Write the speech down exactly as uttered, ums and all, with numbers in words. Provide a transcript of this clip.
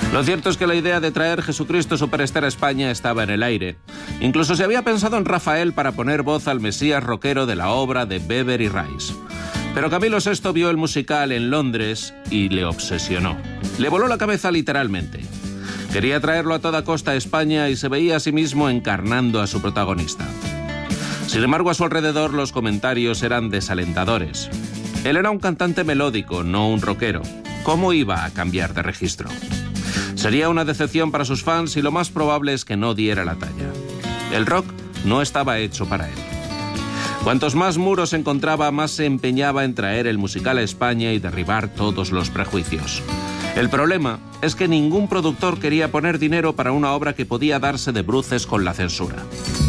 Lo cierto es que la idea de traer Jesucristo Superstar a España estaba en el aire. Incluso se había pensado en Rafael para poner voz al Mesías rockero de la obra de Weber y Rice. Pero Camilo sexto vio el musical en Londres y le obsesionó. Le voló la cabeza literalmente. Quería traerlo a toda costa a España y se veía a sí mismo encarnando a su protagonista. Sin embargo, a su alrededor los comentarios eran desalentadores. Él era un cantante melódico, no un rockero. ¿Cómo iba a cambiar de registro? Sería una decepción para sus fans y lo más probable es que no diera la talla. El rock no estaba hecho para él. Cuantos más muros encontraba, más se empeñaba en traer el musical a España y derribar todos los prejuicios. El problema es que ningún productor quería poner dinero para una obra que podía darse de bruces con la censura.